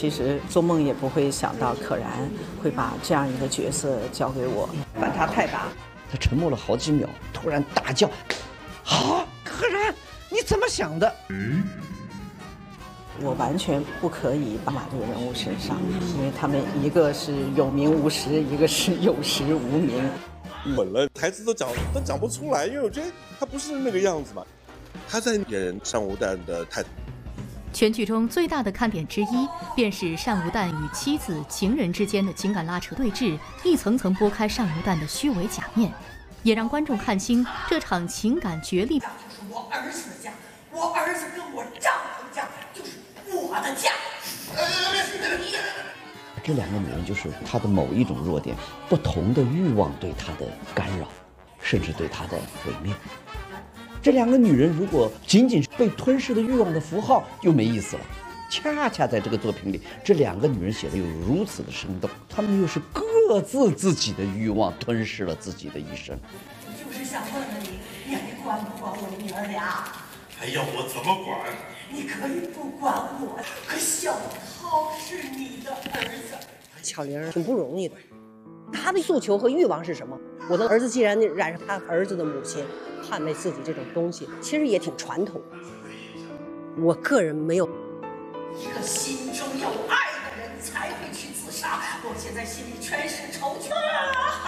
其实做梦也不会想到可然会把这样一个角色交给我，反差太大。 他沉默了好几秒，突然大叫：“啊，可然，你怎么想的？” 我完全不可以把这个人物身上，因为他们一个是有名无实，一个是有实无名。 稳了，台词都讲不出来，因为我觉得他不是那个样子嘛。他在演单无旦的太太。 全剧中最大的看点之一，便是单无旦与妻子、情人之间的情感拉扯对峙，一层层剥开单无旦的虚伪假面，也让观众看清这场情感角力。 就是我儿子的家，我儿子跟我丈夫的家就是我的家。 这两个女人就是她的某一种弱点，不同的欲望对她的干扰，甚至对她的毁灭。这两个女人如果仅仅是被吞噬的欲望的符号，就没意思了。恰恰在这个作品里，这两个女人写的有如此的生动，她们又是各自自己的欲望吞噬了自己的一生。 就是想问问你，你管不管我们娘儿俩？ 还要我怎么管？ 你可以不管我，可小涛是你的儿子。 巧玲挺不容易的，她的诉求和欲望是什么？我的儿子既然染上他儿子的母亲，捍卫自己这种东西，其实也挺传统的。我个人没有。 一个心中有爱的人才会去自杀，我现在心里全是仇怨啊！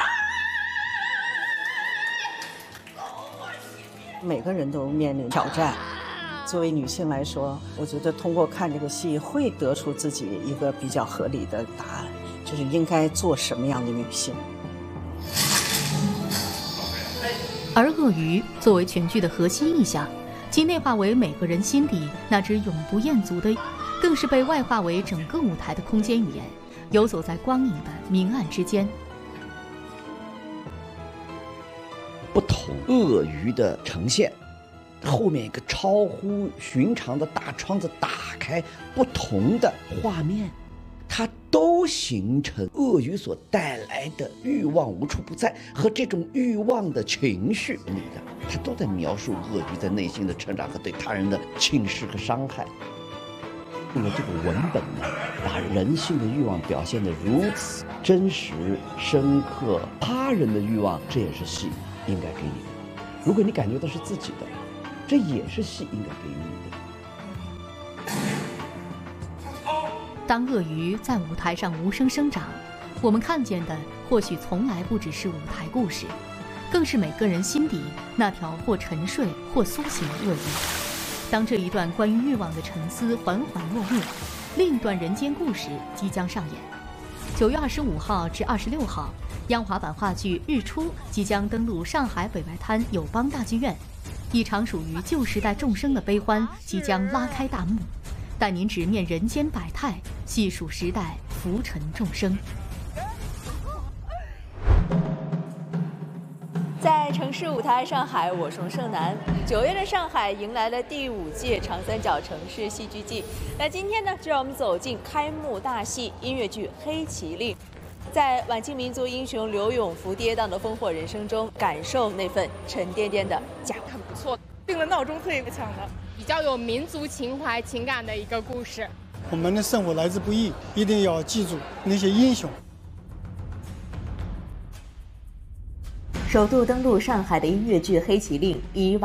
每个人都面临挑战。作为女性来说，我觉得通过看这个戏会得出自己一个比较合理的答案，就是应该做什么样的女性。 而鳄鱼作为全剧的核心意象，其内化为每个人心底那只永不厌足的，更是被外化为整个舞台的空间语言，游走在光影的明暗之间。 不同鳄鱼的呈现，后面一个超乎寻常的大窗子打开，不同的画面，它都形成鳄鱼所带来的欲望无处不在和这种欲望的情绪力量，它都在描述鳄鱼在内心的成长和对他人的轻视和伤害。用了这个文本呢，把人性的欲望表现得如此真实深刻，他人的欲望，这也是戏应该给你的。如果你感觉到是自己的，这也是戏应该给予你的。 当鳄鱼在舞台上无声生长，我们看见的或许从来不只是舞台故事，更是每个人心底那条或沉睡或苏醒的鳄鱼。当这一段关于欲望的沉思缓缓落幕，另一段人间故事即将上演。9月25号至26号，央华版话剧《日出》即将登陆上海北外滩友邦大剧院，一场属于旧时代众生的悲欢即将拉开大幕，带您直面人间百态，细数时代浮沉众生。 在城市舞台上海，我从盛楠。9月的上海迎来了第5届长三角城市戏剧季。那今天呢，就让我们走进开幕大戏音乐剧《黑麒麟》，在晚清民族英雄刘永福跌宕的烽火人生中，感受那份沉甸甸的家。 很不错，定了闹钟特别强的，比较有民族情怀情感的一个故事。 我们的生活来之不易，一定要记住那些英雄。 首度登陆上海的音乐剧《黑麒麟》以